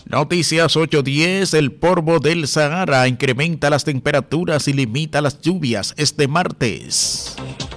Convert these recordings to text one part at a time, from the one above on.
Noticias 8:10. El polvo del Sahara incrementa las temperaturas y limita las lluvias este martes.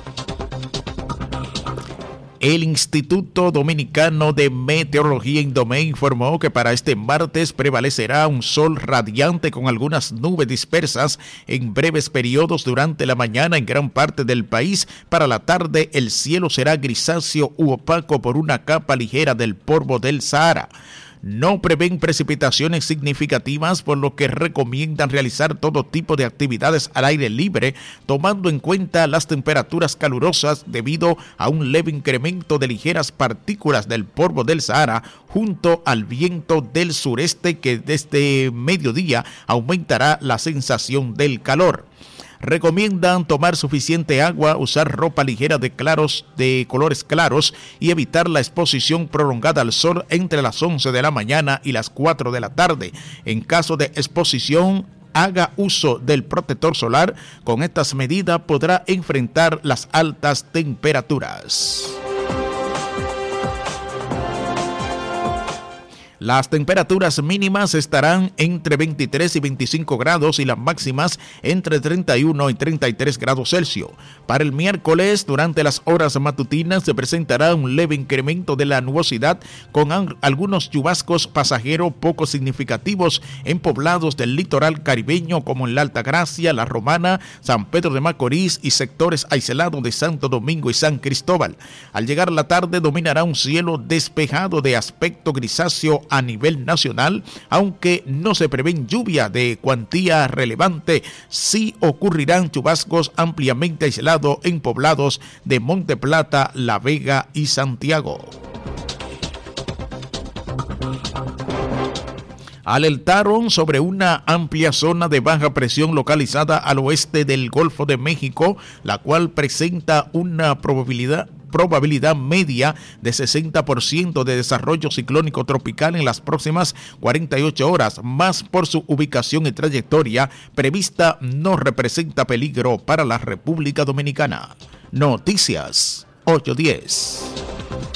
El Instituto Dominicano de Meteorología Indomé informó que para este martes prevalecerá un sol radiante con algunas nubes dispersas en breves periodos durante la mañana en gran parte del país. Para la tarde el cielo será grisáceo u opaco por una capa ligera del polvo del Sahara. No prevén precipitaciones significativas, por lo que recomiendan realizar todo tipo de actividades al aire libre, tomando en cuenta las temperaturas calurosas debido a un leve incremento de ligeras partículas del polvo del Sahara junto al viento del sureste que desde mediodía aumentará la sensación del calor. Recomiendan tomar suficiente agua, usar ropa ligera de colores claros y evitar la exposición prolongada al sol entre las 11 de la mañana y las 4 de la tarde. En caso de exposición, haga uso del protector solar. Con estas medidas podrá enfrentar las altas temperaturas. Las temperaturas mínimas estarán entre 23 y 25 grados y las máximas entre 31 y 33 grados Celsius. Para el miércoles, durante las horas matutinas, se presentará un leve incremento de la nubosidad con algunos chubascos pasajeros poco significativos en poblados del litoral caribeño como en la Altagracia, La Romana, San Pedro de Macorís y sectores aislados de Santo Domingo y San Cristóbal. Al llegar la tarde dominará un cielo despejado de aspecto grisáceo a nivel nacional, aunque no se prevén lluvia de cuantía relevante. Sí ocurrirán chubascos ampliamente aislados en poblados de Monte Plata, La Vega y Santiago. Alertaron sobre una amplia zona de baja presión localizada al oeste del Golfo de México, la cual presenta una probabilidad media de 60% de desarrollo ciclónico tropical en las próximas 48 horas, más por su ubicación y trayectoria prevista no representa peligro para la República Dominicana. Noticias 8:10.